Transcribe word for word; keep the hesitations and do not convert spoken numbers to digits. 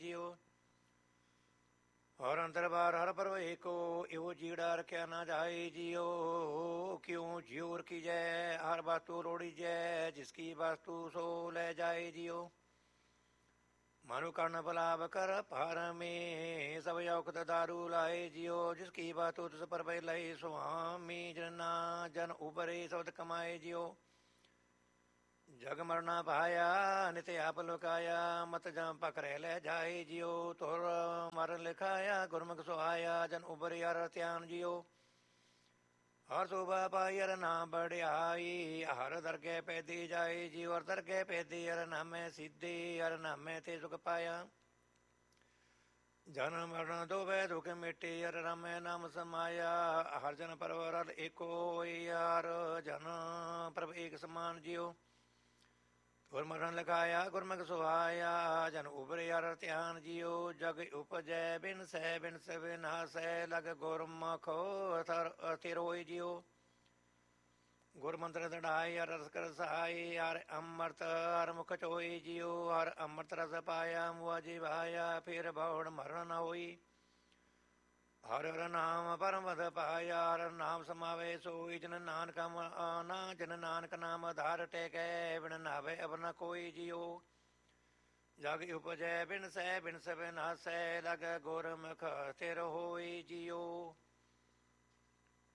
ਜਿਉ। ਹਰ ਅੰਤਰ ਬਾਰ ਹਰ ਪਰਵ ਏਕੋ, ਇਹੋ ਜੀੜਾ ਰਖਿਆ ਨਾ ਜਾਏ ਜਿਉ। ਕਿਉ ਜਿਉ ਰਖੀ ਜੈ ਹਰ ਵਸਤੂ ਰੋੜੀ ਜੈ, ਜਿਸ ਕੀ ਵਸਤੂ ਸੋ ਲੈ ਜਾਏ ਜਿਉ। ਮਨੁ ਕਰਨ ਬਲਾਵ ਕਰ ਭਾਰਮੇ, ਸਭ ਔਖਦ ਦਾਰੂ ਲਾਏ ਜਿਉ। ਜਿਸ ਕੀ ਵਸਤੂ ਤਿਸ ਪਰ ਪੈ ਲਏ ਸੁਆਮੀ, ਜਨ ਨਾ ਜਨ ਉਬਰੇ ਸਬਦ ਕਮਾਏ ਜਿਉ। ਜਗ ਮਰਨਾ ਪਾਇਆ ਨਿਤ ਆਪ ਲੁਕਾਇਆ, ਮਤ ਜਾਂ ਪਕੜੈ ਲੈ ਜਾਏ ਜਿਉ। ਤੁਰ ਮਰਨ ਲਿਖਾਇਆ ਗੁਰਮੁਖ ਸੁਹਾਇਆ, ਜਨ ਉਬਰੇ ਹਰ ਧਿਆਨ ਜਿਉ। ਹਰ ਸੋਭਾ ਪਾਈ ਹਰ ਨਾਮ ਬੜਿਆਈ, ਹਰ ਦਰਗਹਿ ਪੈਦੀ ਜਾਏ ਜਿਉ। ਹਰ ਦਰਗਹਿ ਪੈਦੀ ਹਰ ਨਾਮੈ ਸਿੱਧੀ, ਹਰ ਨਾਮੈ ਤੇ ਸੁਖ ਪਾਇਆ। ਜਨਮ ਮਰਨ ਦੋਵੈ ਦੁਖ ਮਿਟੇ, ਹਰ ਰਾਮੈ ਨਾਮ ਸਮਾਇਆ। ਹਰ ਜਨ ਪ੍ਰਭ ਰਲ ਏਕੋ ਹੋਈ, ਹਰ ਜਨ ਪ੍ਰਭ ਏਕ ਸਮਾਨ ਜਿਉ। ਗੁਰਮੁਖਨ ਲਗਾਇਆ ਗੁਰਮੁਖ ਸੁਹਾਇਆ, ਜਨ ਉਬਰੇ ਹਰ ਧਿਆਨ ਜਿਉ। ਜਗ ਉਪਜੈ ਬਿਨ ਸੈ ਬਿਨ ਸ ਬਿਨਾਸੈ, ਲਗ ਗੁਰਮੁਖ ਸਥਿਰ ਹੋਇ ਜਿਉ। ਗੁਰ ਮੰਤਰ ਦ੍ਰਿੜਾਈ ਹਰ ਰਸ ਕਰ ਸਹਾਈ, ਹਰ ਅੰਮ੍ਰਿਤ ਹਰ ਮੁਖ ਚੋਈ ਜਿਉ। ਹਰ ਅੰਮ੍ਰਿਤ ਰਸ ਪਾਇਆ ਮੁਆ ਜਿਵਾਇਆ, ਫਿਰ ਭਉੜ ਮਰਨ ਨ ਹੋਈ। ਹਰਿ ਹਰਿ ਨਾਮ ਪਰਮ ਪਦ ਪਾਇਆ, ਹਰਿ ਨਾਮ ਸਮਾਵੇ ਸੋਈ। ਜਨ ਨਾਨਕ ਨਾ ਜਨ ਨਾਨਕ ਨਾਮ ਆਧਾਰ ਟੇਕੈ, ਬਿਨ ਨਾਵੇ ਅਵਰ ਨ ਕੋਈ ਜਿਉ। ਜਗ ਉਪਜੈ ਬਿਨ ਸੈ ਬਿਨ ਸ ਬਿਨਾਸੈ, ਲਗ ਗੁਰਮੁਖ ਸਥਿਰ ਹੋਈ ਜਿਉ।